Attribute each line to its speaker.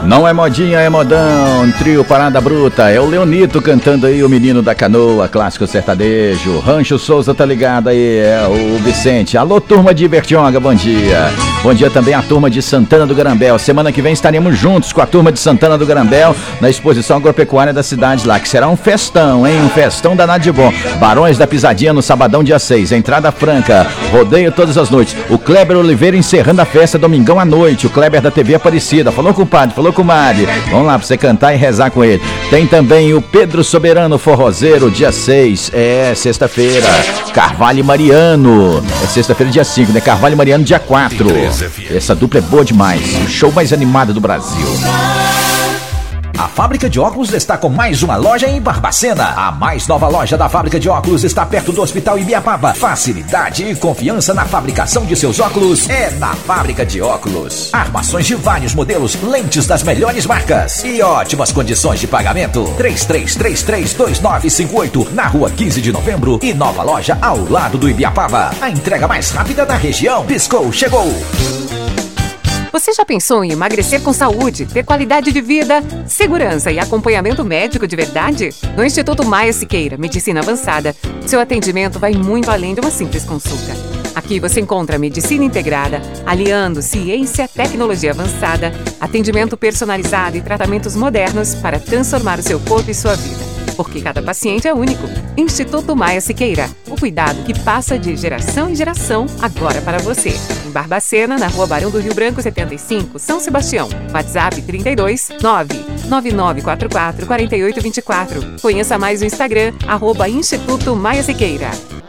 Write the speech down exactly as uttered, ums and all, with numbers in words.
Speaker 1: Não é modinha, é modão. Trio Parada Bruta. É o Leonito cantando aí, o Menino da Canoa, clássico sertanejo. Rancho Souza tá ligado aí, é o Vicente. Alô, turma de Bertioga, bom dia. Bom dia também à turma de Santana do Garambel. Semana que vem estaremos juntos com a turma de Santana do Garambel na exposição agropecuária da cidade lá, que será um festão, hein? Um festão danado de bom. Barões da Pisadinha no sabadão, dia seis. Entrada franca. Rodeio todas as noites. O Kleber Oliveira encerrando a festa domingão à noite. O Kleber da T V Aparecida. Falou com o padre, falou com o Mari. Vamos lá pra você cantar e rezar com ele. Tem também o Pedro Soberano Forrozeiro, dia seis. É, sexta-feira. Carvalho e Mariano. É sexta-feira, dia cinco, né? Carvalho e Mariano, dia quatro. Essa dupla é boa demais. O show mais animado do Brasil.
Speaker 2: A Fábrica de Óculos está com mais uma loja em Barbacena. A mais nova loja da Fábrica de Óculos está perto do Hospital Ibiapaba. Facilidade e confiança na fabricação de seus óculos é na Fábrica de Óculos. Armações de vários modelos, lentes das melhores marcas e ótimas condições de pagamento. três três três três, dois nove cinco oito na rua quinze de novembro e nova loja ao lado do Ibiapaba. A entrega mais rápida da região. Piscou, chegou!
Speaker 3: Você já pensou em emagrecer com saúde, ter qualidade de vida, segurança e acompanhamento médico de verdade? No Instituto Maia Siqueira, Medicina Avançada, seu atendimento vai muito além de uma simples consulta. Aqui você encontra medicina integrada, aliando ciência, tecnologia avançada, atendimento personalizado e tratamentos modernos para transformar o seu corpo e sua vida. Porque cada paciente é único. Instituto Maia Siqueira, o cuidado que passa de geração em geração, agora para você. Em Barbacena, na Rua Barão do Rio Branco setenta e cinco, São Sebastião. WhatsApp trinta e dois, nove nove nove quatro quatro, quatro oito dois quatro. Conheça mais o Instagram, arroba Instituto Maia Siqueira.